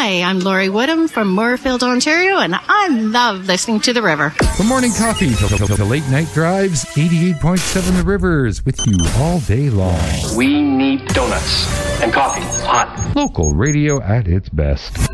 Hi, I'm Lori Woodham from Moorfield, Ontario, and I love listening to The River. From morning coffee to late night drives, 88.7 The Rivers with you all day long. We need donuts and coffee hot. Local radio at its best.